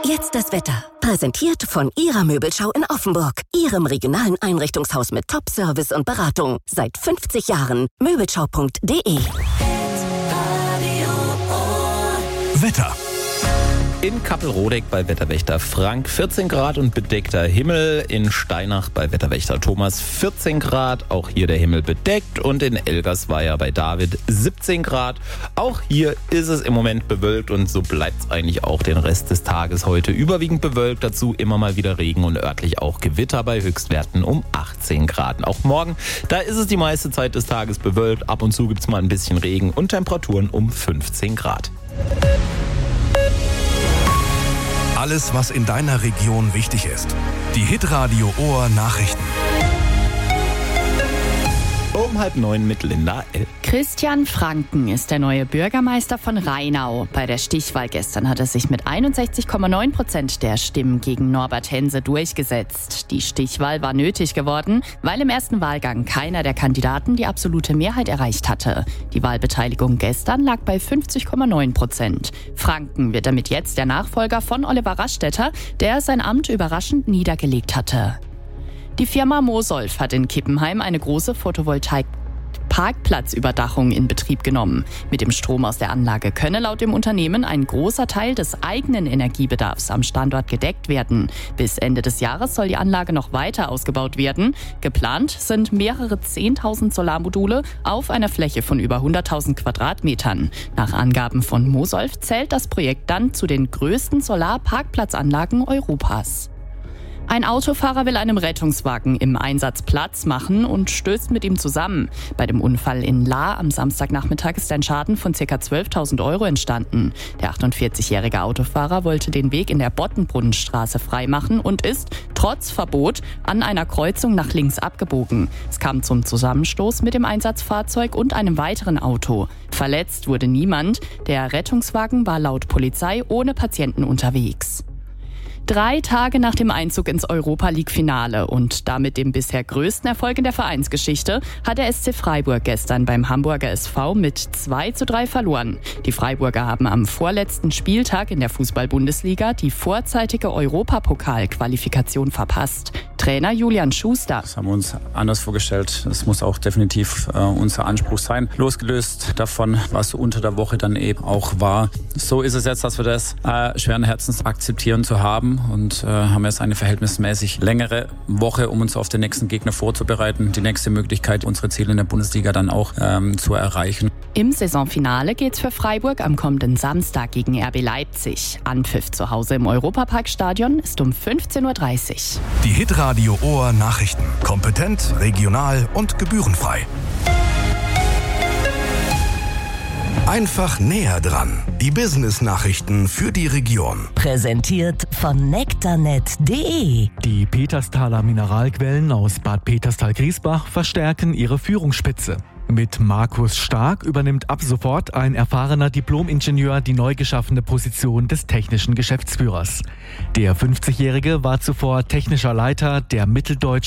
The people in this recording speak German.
Jetzt das Wetter. Präsentiert von Ihrer Möbelschau in Offenburg. Ihrem regionalen Einrichtungshaus mit Top-Service und Beratung. Seit 50 Jahren. Möbelschau.de. Wetter. In Kappelrodeck bei Wetterwächter Frank 14 Grad und bedeckter Himmel. In Steinach bei Wetterwächter Thomas 14 Grad, auch hier der Himmel bedeckt. Und in Elgersweier bei David 17 Grad. Auch hier ist es im Moment bewölkt und so bleibt es eigentlich auch den Rest des Tages heute. Überwiegend bewölkt, dazu immer mal wieder Regen und örtlich auch Gewitter bei Höchstwerten um 18 Grad. Auch morgen, da ist es die meiste Zeit des Tages bewölkt. Ab und zu gibt es mal ein bisschen Regen und Temperaturen um 15 Grad. Alles, was in deiner Region wichtig ist. Die Hitradio Ohr Nachrichten. Um 8:30 mit Linda L. Christian Franken ist der neue Bürgermeister von Rheinau. Bei der Stichwahl gestern hat er sich mit 61,9% der Stimmen gegen Norbert Hense durchgesetzt. Die Stichwahl war nötig geworden, weil im ersten Wahlgang keiner der Kandidaten die absolute Mehrheit erreicht hatte. Die Wahlbeteiligung gestern lag bei 50,9%. Franken wird damit jetzt der Nachfolger von Oliver Rastetter, der sein Amt überraschend niedergelegt hatte. Die Firma Mosolf hat in Kippenheim eine große Photovoltaik-Parkplatzüberdachung in Betrieb genommen. Mit dem Strom aus der Anlage könne laut dem Unternehmen ein großer Teil des eigenen Energiebedarfs am Standort gedeckt werden. Bis Ende des Jahres soll die Anlage noch weiter ausgebaut werden. Geplant sind mehrere 10.000 Solarmodule auf einer Fläche von über 100.000 Quadratmetern. Nach Angaben von Mosolf zählt das Projekt dann zu den größten Solarparkplatzanlagen Europas. Ein Autofahrer will einem Rettungswagen im Einsatz Platz machen und stößt mit ihm zusammen. Bei dem Unfall in Lahr am Samstagnachmittag ist ein Schaden von ca. 12.000 Euro entstanden. Der 48-jährige Autofahrer wollte den Weg in der Bottenbrunnenstraße freimachen und ist, trotz Verbot, an einer Kreuzung nach links abgebogen. Es kam zum Zusammenstoß mit dem Einsatzfahrzeug und einem weiteren Auto. Verletzt wurde niemand. Der Rettungswagen war laut Polizei ohne Patienten unterwegs. 3 Tage nach dem Einzug ins Europa-League-Finale und damit dem bisher größten Erfolg in der Vereinsgeschichte hat der SC Freiburg gestern beim Hamburger SV mit 2:3 verloren. Die Freiburger haben am vorletzten Spieltag in der Fußball-Bundesliga die vorzeitige Europapokal-Qualifikation verpasst. Trainer Julian Schuster. Das haben wir uns anders vorgestellt. Das muss auch definitiv unser Anspruch sein. Losgelöst davon, was unter der Woche dann eben auch war. So ist es jetzt, dass wir das schweren Herzens akzeptieren zu haben und haben jetzt eine verhältnismäßig längere Woche, um uns auf den nächsten Gegner vorzubereiten. Die nächste Möglichkeit, unsere Ziele in der Bundesliga dann auch zu erreichen. Im Saisonfinale geht's für Freiburg am kommenden Samstag gegen RB Leipzig. Anpfiff zu Hause im Europaparkstadion ist um 15:30 Uhr. Die Hitradio Ohr Nachrichten. Kompetent, regional und gebührenfrei. Einfach näher dran. Die Business-Nachrichten für die Region. Präsentiert von nektarnet.de. Die Peterstaler Mineralquellen aus Bad Peterstal-Griesbach verstärken ihre Führungsspitze. Mit Markus Stark übernimmt ab sofort ein erfahrener Diplom-Ingenieur die neu geschaffene Position des technischen Geschäftsführers. Der 50-Jährige war zuvor technischer Leiter der Mitteldeutschen